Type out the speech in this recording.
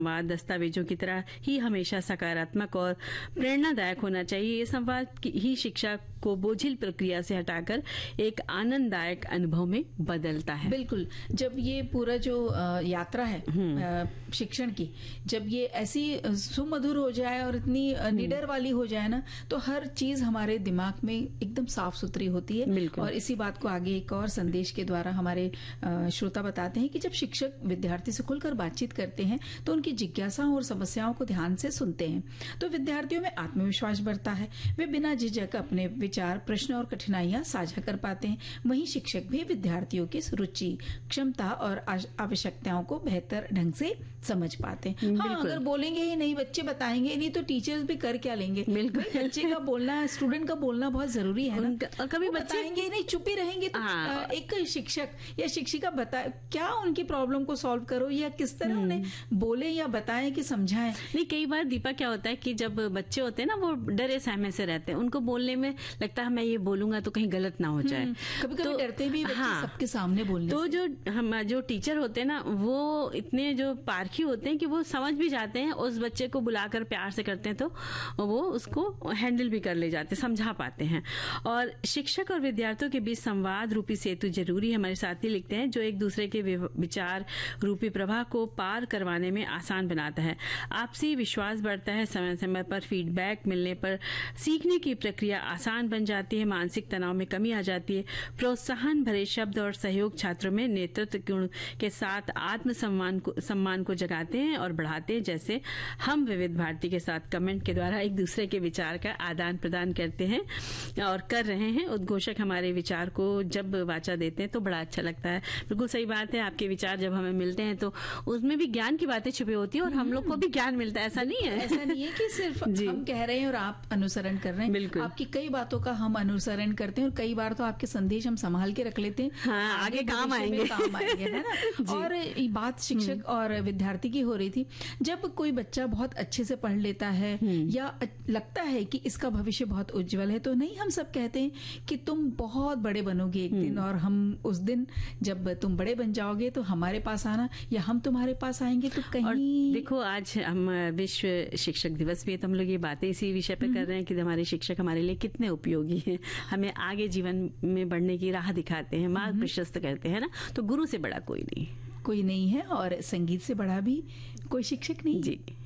दस्तावेजों की तरह ही हमेशा सकारात्मक और प्रेरणादायक होना चाहिए। ये संवाद ही शिक्षा को बोझिल प्रक्रिया से हटाकर एक आनंददायक अनुभव में बदलता है। बिल्कुल, जब ये पूरा जो यात्रा है शिक्षण की, जब ये ऐसी सुमधुर हो जाए और इतनी निडर वाली हो जाए ना, तो हर चीज हमारे दिमाग में एकदम साफ सुथरी होती है। और इसी बात को आगे एक और संदेश के द्वारा हमारे श्रोता बताते हैं कि जब शिक्षक विद्यार्थी से खुलकर बातचीत करते हैं तो उनकी जिज्ञासाओं और समस्याओं को ध्यान से सुनते हैं, तो विद्यार्थियों में आत्मविश्वास बढ़ता है। वे बिना झिझक अपने विचार, प्रश्न और कठिनाइयां साझा कर पाते हैं। वहीं शिक्षक भी विद्यार्थियों की रुचि, क्षमता और आवश्यकताओं को बेहतर ढंग से समझ पाते हैं। हाँ, अगर बोलेंगे ही नहीं, बच्चे बताएंगे नहीं, तो टीचर्स भी कर क्या लेंगे। बच्चे का बोलना, स्टूडेंट का बोलना बहुत जरूरी है ना। और कभी बताएंगे ही नहीं, चुप ही रहेंगे, तो एक शिक्षक या शिक्षिका बता क्या उनकी प्रॉब्लम को सॉल्व करो, या किस तरह उन्हें बोले या बताएं कि समझाएं। नहीं, कई बार दीपा क्या होता है कि जब बच्चे होते हैं ना, वो डरे सहमे से रहते हैं, उनको बोलने में लगता है मैं ये बोलूंगा तो कहीं गलत ना हो जाए। कभी कभी डरते भी बच्चे सबके सामने बोलने तो जो टीचर होते हैं ना, वो इतने जो पारखी होते हैं कि वो समझ भी जाते हैं, उस बच्चे को बुलाकर प्यार से करते हैं तो वो उसको हैंडल भी कर ले जाते, समझा पाते हैं। और शिक्षक और विद्यार्थियों के बीच संवाद रूपी सेतु जरूरी है। हमारे साथी लिखते हैं, जो एक दूसरे के विचार रूपी प्रवाह को पार करवाने में आसान बनाता है। आपसी विश्वास बढ़ता है। समय समय पर फीडबैक मिलने पर सीखने की प्रक्रिया आसान बन जाती है। मानसिक तनाव में कमी आ जाती है। प्रोत्साहन भरे शब्द और सहयोग छात्रों में नेतृत्व गुण के साथ आत्म सम्मान को जगाते हैं और बढ़ाते हैं। जैसे हम विविध भारती के साथ कमेंट के द्वारा एक दूसरे के विचार का आदान प्रदान करते हैं और कर रहे हैं। उद्घोषक हमारे विचार को जब वाचा देते हैं तो बड़ा अच्छा लगता है। बिल्कुल सही बात है, आपके विचार जब हमें मिलते हैं तो उसमें भी ज्ञान की बातें छुपी होती है और हम लोग को भी ज्ञान मिलता है। ऐसा नहीं है कि सिर्फ हम कह रहे हैं और आप अनुसरण कर रहे हैं। बिल्कुल, आपकी कई बातों का हम अनुसरण करते हैं और कई बार तो आपके संदेश हम संभाल के रख लेते हैं। हाँ, आगे काम आएंगे है ना। और बात शिक्षक और विद्यार्थी की हो रही थी। जब कोई बच्चा बहुत अच्छे से पढ़ लेता है या लगता है कि इसका भविष्य बहुत उज्जवल है, तो नहीं, हम सब कहते हैं कि तुम बहुत बड़े बनोगे एक दिन, और हम उस दिन जब तुम बड़े बन जाओगे तो हमारे पास आना या हम तुम्हारे पास आएंगे। तो कहीं देखो, आज हम विश्व शिक्षक दिवस भी है, तो हम लोग ये बातें इसी विषय पे कर रहे हैं कि हमारे शिक्षक हमारे लिए कितने उपयोगी हैं, हमें आगे जीवन में बढ़ने की राह दिखाते हैं, मार्ग प्रशस्त करते हैं ना। तो गुरु से बड़ा कोई नहीं है और संगीत से बड़ा भी कोई शिक्षक नहीं। जी।